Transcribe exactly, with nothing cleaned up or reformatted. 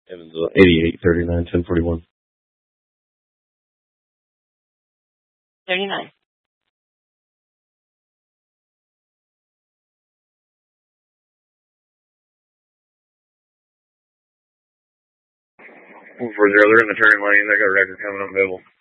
Evansville, eighty-eight thirty-nine ten forty-one. thirty-nine. One four zero, they're in the turning lane. They got a record coming up middle.